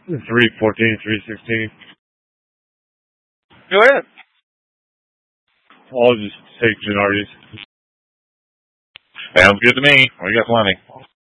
314, 316. Go ahead. I'll just take Gennardi's. Sounds good to me. We got plenty.